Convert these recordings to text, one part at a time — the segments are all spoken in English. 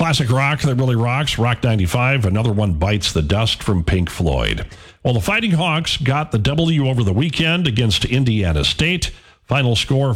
Classic rock that really rocks, Rock 95. Another one bites the dust from Pink Floyd. Well, the Fighting Hawks got the W over the weekend against Indiana State. Final score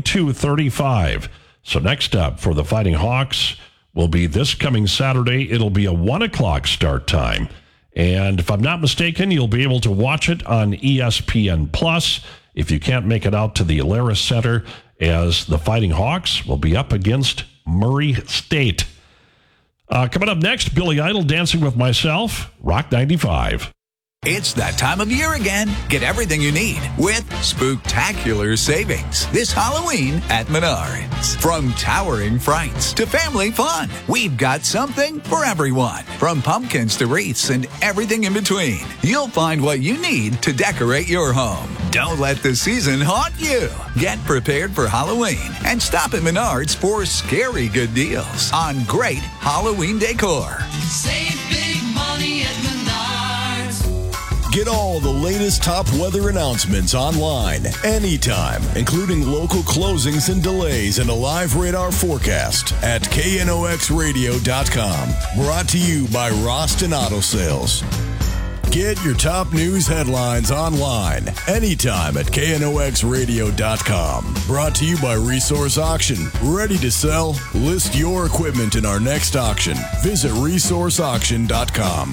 42-35. So next up for the Fighting Hawks will be this coming Saturday. It'll be a 1 o'clock start time. And if I'm not mistaken, you'll be able to watch it on ESPN Plus if you can't make it out to the Alaris Center, as the Fighting Hawks will be up against Murray State. Coming up next, Billy Idol, Dancing with Myself, Rock 95. It's that time of year again. Get everything you need with spooktacular savings this Halloween at Menards. From towering frights to family fun, we've got something for everyone. From pumpkins to wreaths and everything in between, you'll find what you need to decorate your home. Don't let the season haunt you. Get prepared for Halloween and stop at Menards for scary good deals on great Halloween decor. Save big money at Menards. Get all the latest top weather announcements online, anytime, including local closings and delays and a live radar forecast at knoxradio.com. Brought to you by Roston Auto Sales. Get your top news headlines online, anytime at knoxradio.com. Brought to you by Resource Auction. Ready to sell? List your equipment in our next auction. Visit resourceauction.com.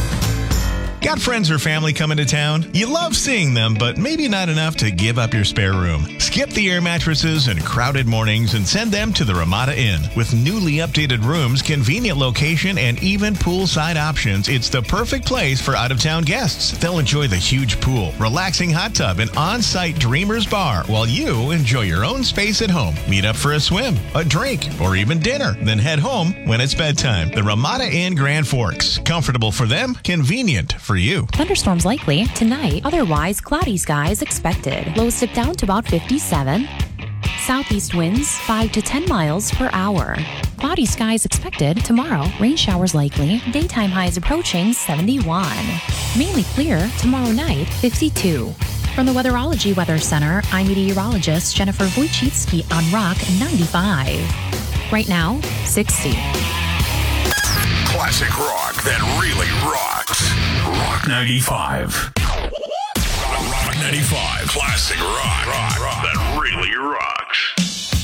Got friends or family coming to town? You love seeing them, but maybe not enough to give up your spare room. Skip the air mattresses and crowded mornings and send them to the Ramada Inn. With newly updated rooms, convenient location, and even poolside options, it's the perfect place for out-of-town guests. They'll enjoy the huge pool, relaxing hot tub, and on-site Dreamers Bar while you enjoy your own space at home. Meet up for a swim, a drink, or even dinner, then head home when it's bedtime. The Ramada Inn Grand Forks. Comfortable for them, convenient for you. Thunderstorms likely tonight. Otherwise, cloudy skies expected. Lows dip down to about 57. Southeast winds 5 to 10 miles per hour. Cloudy skies expected tomorrow. Rain showers likely. Daytime highs approaching 71. Mainly clear tomorrow night, 52. From the Weatherology Weather Center, I'm meteorologist Jennifer Wojcicki on Rock 95. Right now, 60. Classic rock that really rocks. Rock 95. Rock 95. Classic rock that really rocks.